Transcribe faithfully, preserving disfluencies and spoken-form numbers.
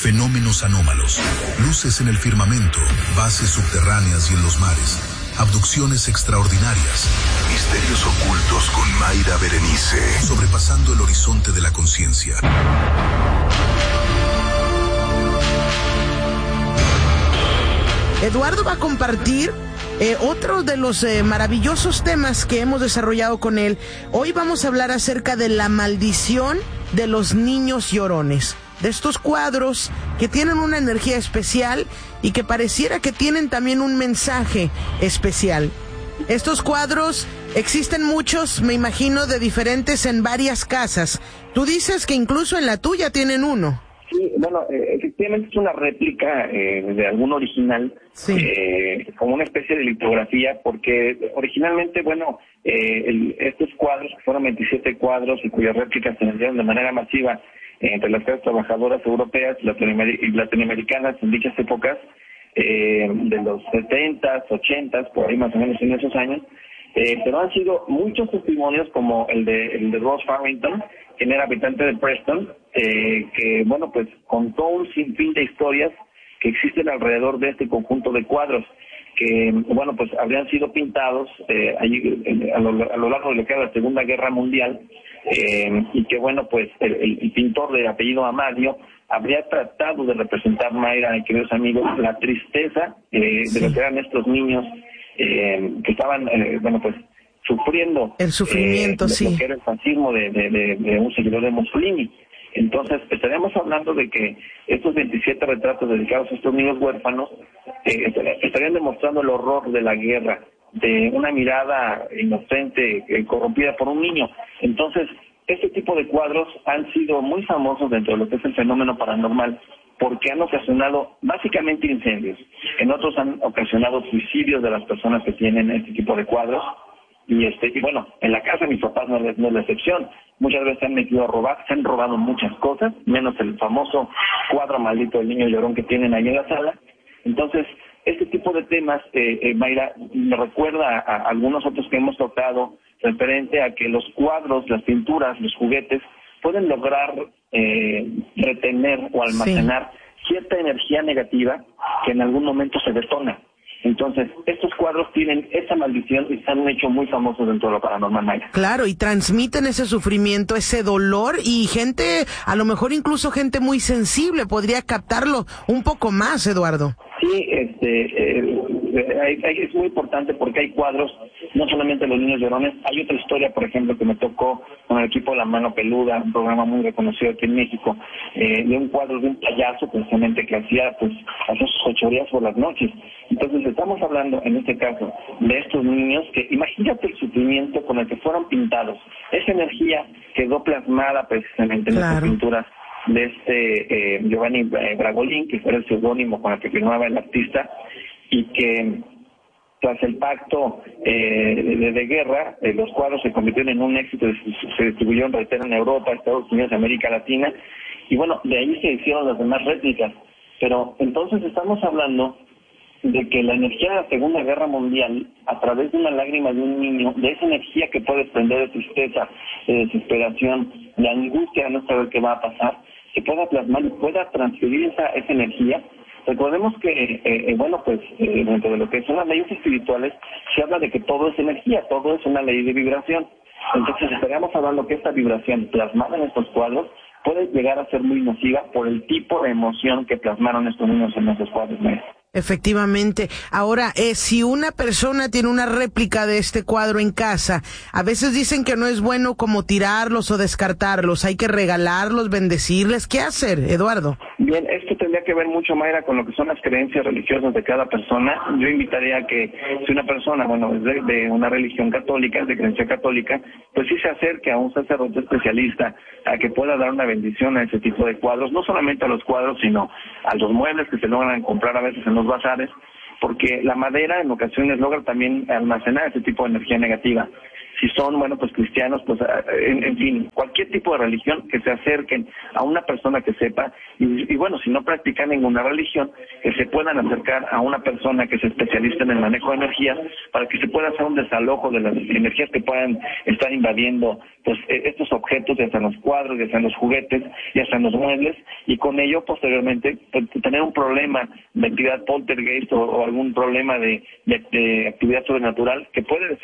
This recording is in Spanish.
fenómenos anómalos, luces en el firmamento, bases subterráneas y en los mares, abducciones extraordinarias, misterios ocultos con Mayra Berenice, sobrepasando el horizonte de la conciencia. Eduardo va a compartir eh, otro de los eh, maravillosos temas que hemos desarrollado con él. Hoy vamos a hablar acerca de la maldición de los niños llorones, de estos cuadros que tienen una energía especial y que pareciera que tienen también un mensaje especial. Estos cuadros existen muchos, me imagino, de diferentes en varias casas. Tú dices que incluso en la tuya tienen uno. Sí, bueno, eh, efectivamente es una réplica eh, de algún original, sí. eh, como una especie de litografía, porque originalmente, bueno, eh, el, estos cuadros, que fueron veintisiete cuadros y cuyas réplicas se vendieron de manera masiva eh, entre las clases trabajadoras europeas y latinoamer- y latinoamericanas en dichas épocas, eh, de los setentas, ochentas, por ahí más o menos en esos años, eh, pero han sido muchos testimonios como el de, el de Ross Farrington, quien era habitante de Preston, eh, que, bueno, pues contó un sinfín de historias que existen alrededor de este conjunto de cuadros, que, bueno, pues habrían sido pintados eh, allí, eh, a, lo, a lo largo de lo que era la Segunda Guerra Mundial, eh, y que, bueno, pues el, el pintor de apellido Amadio habría tratado de representar, Mayra y queridos amigos, la tristeza eh, sí. de lo que eran estos niños eh, que estaban, eh, bueno, pues sufriendo el sufrimiento, eh, sí. lo que era el fascismo de, de, de, de un seguidor de Mussolini. Entonces, estaríamos hablando de que estos veintisiete retratos dedicados a estos niños huérfanos eh, estarían demostrando el horror de la guerra, de una mirada inocente, eh, corrompida por un niño. Entonces, este tipo de cuadros han sido muy famosos dentro de lo que es el fenómeno paranormal, porque han ocasionado básicamente incendios. En otros han ocasionado suicidios de las personas que tienen este tipo de cuadros. Y este y bueno, en la casa de mis papás no es, no es la excepción. Muchas veces se han metido a robar, se han robado muchas cosas, menos el famoso cuadro maldito del niño llorón que tienen ahí en la sala. Entonces, este tipo de temas, eh, eh, Mayra, me recuerda a, a algunos otros que hemos tocado referente a que los cuadros, las pinturas, los juguetes pueden lograr eh, retener o almacenar sí. cierta energía negativa que en algún momento se detona. Entonces, estos cuadros tienen esa maldición y se han hecho muy famosos dentro de lo paranormal, Maya. Claro, y transmiten ese sufrimiento, ese dolor, y gente, a lo mejor incluso gente muy sensible podría captarlo un poco más, Eduardo. Sí, este, eh, hay, hay, es muy importante porque hay cuadros, no solamente los niños llorones, hay otra historia, por ejemplo, que me tocó con el equipo La Mano Peluda, un programa muy reconocido aquí en México, eh, de un cuadro de un payaso precisamente que hacía, pues, hacía sus fechorías por las noches. Entonces estamos hablando, en este caso, de estos niños que, imagínate el sufrimiento con el que fueron pintados. Esa energía quedó plasmada precisamente en claro. estas pinturas de este eh, Giovanni Bragolin, que fue el seudónimo con el que firmaba el artista, y que tras el pacto eh, de, de guerra, eh, los cuadros se convirtieron en un éxito, se distribuyeron, reitero, en Europa, Estados Unidos, América Latina, y bueno, de ahí se hicieron las demás réplicas. Pero entonces estamos hablando de que la energía de la Segunda Guerra Mundial, a través de una lágrima de un niño, de esa energía que puede desprender de tristeza, de desesperación, de angustia de no saber qué va a pasar, se pueda plasmar y pueda transferir esa, esa energía. Recordemos que, eh, eh, bueno, pues eh, dentro de lo que son las leyes espirituales, se habla de que todo es energía, todo es una ley de vibración. Entonces estaríamos hablando que esta vibración plasmada en estos cuadros puede llegar a ser muy nociva por el tipo de emoción que plasmaron estos niños en esos cuadros. Efectivamente. Ahora, eh, si una persona tiene una réplica de este cuadro en casa, a veces dicen que no es bueno como tirarlos o descartarlos, hay que regalarlos, bendecirles. ¿Qué hacer, Eduardo? Bien, esto tendría que ver mucho, Mayra, con lo que son las creencias religiosas de cada persona. Yo invitaría a que si una persona, bueno, es de, de una religión católica, de creencia católica, pues sí se acerque a un sacerdote especialista a que pueda dar una bendición a ese tipo de cuadros, no solamente a los cuadros, sino a los muebles que se logran comprar a veces en los bazares, porque la madera en ocasiones logra también almacenar ese tipo de energía negativa. si son, bueno, pues cristianos, pues en, en fin, cualquier tipo de religión, que se acerquen a una persona que sepa, y, y bueno, si no practican ninguna religión, que se puedan acercar a una persona que se especialice en el manejo de energías, para que se pueda hacer un desalojo de las energías que puedan estar invadiendo pues estos objetos, ya sean los cuadros, ya sean los juguetes, ya sean los muebles, y con ello posteriormente pues, tener un problema de actividad poltergeist o, o algún problema de, de, de actividad sobrenatural que puede